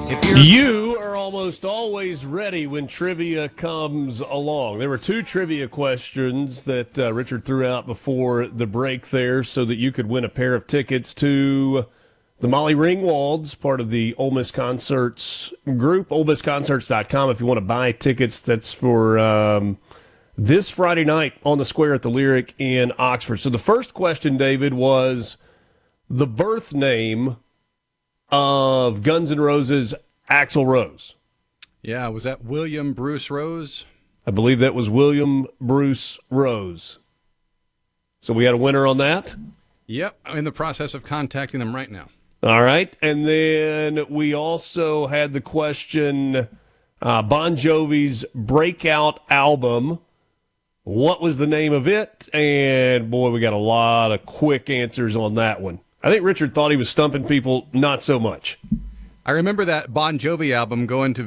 You are almost always ready when trivia comes along. There were two trivia questions that Richard threw out before the break there so that you could win a pair of tickets to the Molly Ringwalds, part of the Ole Miss Concerts group, OleMissConcerts.com. If you want to buy tickets, that's for this Friday night on the Square at the Lyric in Oxford. So the first question, David, was the birth name of Guns N' Roses' Axl Rose. Yeah, was that William Bruce Rose? I believe that was William Bruce Rose. So we had a winner on that? Yep, I'm in the process of contacting them right now. All right. And then we also had the question, Bon Jovi's breakout album. What was the name of it? And, boy, we got a lot of quick answers on that one. I think Richard thought he was stumping people, not so much. I remember that Bon Jovi album going to